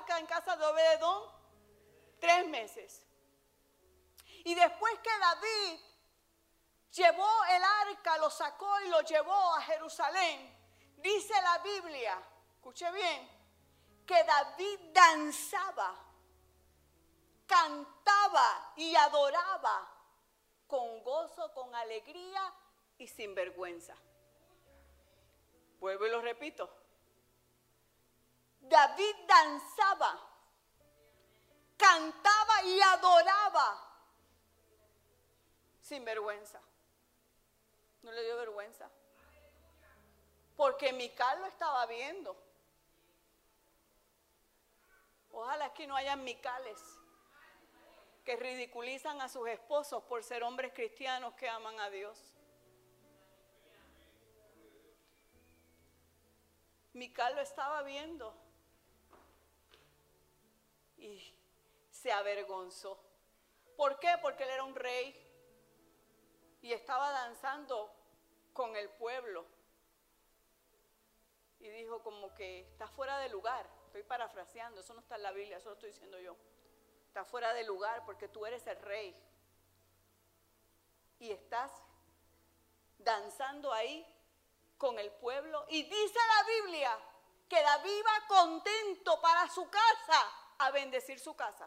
arca en casa de Obed-edom? 3 meses. Y después que David llevó el arca, lo sacó y lo llevó a Jerusalén, dice la Biblia, escuche bien, que David danzaba, cantaba y adoraba con gozo, con alegría y sin vergüenza. Vuelvo y lo repito. David danzaba, cantaba y adoraba sin vergüenza. No le dio vergüenza. Porque Mical lo estaba viendo. Ojalá aquí no hayan Micales que ridiculizan a sus esposos por ser hombres cristianos que aman a Dios. Mical lo estaba viendo y se avergonzó. ¿Por qué? Porque él era un rey y estaba danzando con el pueblo. Y dijo como que está fuera de lugar. Estoy parafraseando, eso no está en la Biblia, eso lo estoy diciendo yo. Está fuera de lugar porque tú eres el rey. Y estás danzando ahí con el pueblo. Y dice la Biblia que David iba contento para su casa a bendecir su casa.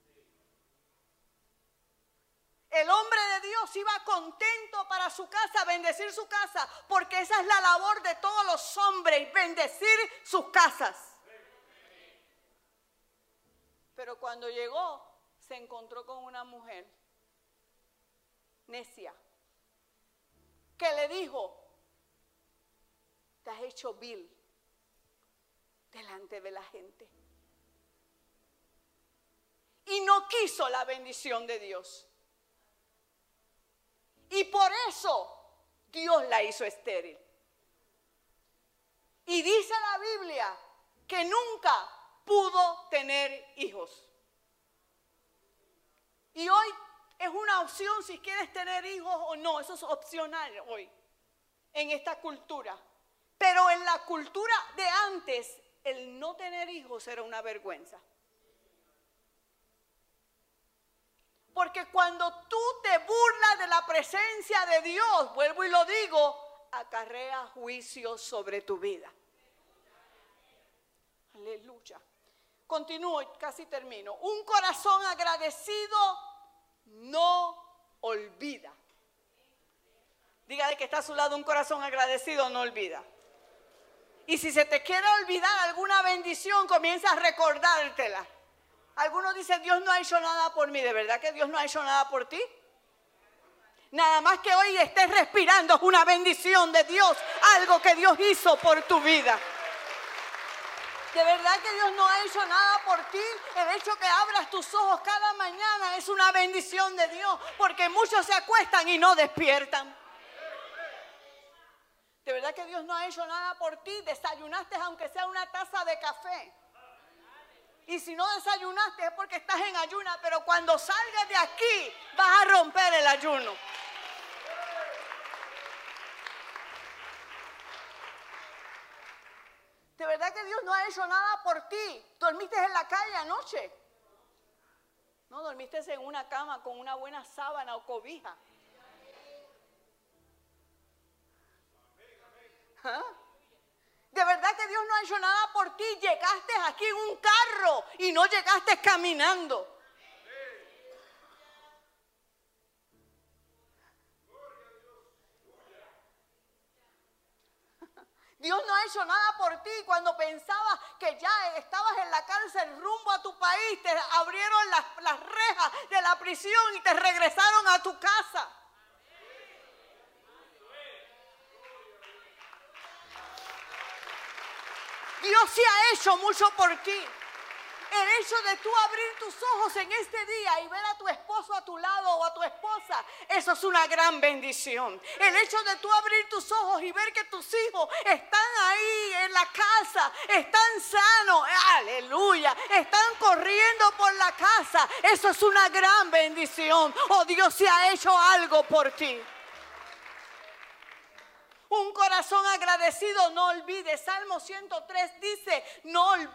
El hombre de Dios iba contento para su casa, bendecir su casa, porque esa es la labor de todos los hombres, bendecir sus casas. Pero cuando llegó, se encontró con una mujer necia, que le dijo, te has hecho vil delante de la gente. Y no quiso la bendición de Dios. Y por eso Dios la hizo estéril. Y dice la Biblia que nunca pudo tener hijos. Y hoy es una opción si quieres tener hijos o no. Eso es opcional hoy en esta cultura. Pero en la cultura de antes, el no tener hijos era una vergüenza. Porque cuando tú te burlas de la presencia de Dios, vuelvo y lo digo, acarrea juicio sobre tu vida. Aleluya. Continúo y casi termino. Un corazón agradecido no olvida. Dígale que está a su lado, un corazón agradecido no olvida. Y si se te quiere olvidar alguna bendición, comienza a recordártela. Algunos dicen, Dios no ha hecho nada por mí. ¿De verdad que Dios no ha hecho nada por ti? Nada más que hoy estés respirando es una bendición de Dios. Algo que Dios hizo por tu vida. ¿De verdad que Dios no ha hecho nada por ti? El hecho que abras tus ojos cada mañana es una bendición de Dios. Porque muchos se acuestan y no despiertan. ¿De verdad que Dios no ha hecho nada por ti? Desayunaste aunque sea una taza de café. Y si no desayunaste es porque estás en ayuna, pero cuando salgas de aquí vas a romper el ayuno. ¿De verdad que Dios no ha hecho nada por ti? ¿Dormiste en la calle anoche? No, dormiste en una cama con una buena sábana o cobija. ¿Ah? ¿De verdad que Dios no ha hecho nada por ti? Llegaste aquí en un carro y no llegaste caminando. Dios no ha hecho nada por ti cuando pensabas que ya estabas en la cárcel rumbo a tu país. Te abrieron las rejas de la prisión y te regresaron a tu casa. Dios sí ha hecho mucho por ti. El hecho de tú abrir tus ojos en este día y ver a tu esposo a tu lado o a tu esposa, eso es una gran bendición. El hecho de tú abrir tus ojos y ver que tus hijos están ahí en la casa, están sanos, aleluya, están corriendo por la casa, eso es una gran bendición. Oh, Dios sí ha hecho algo por ti. Un corazón agradecido no olvide. Salmo 103 dice, no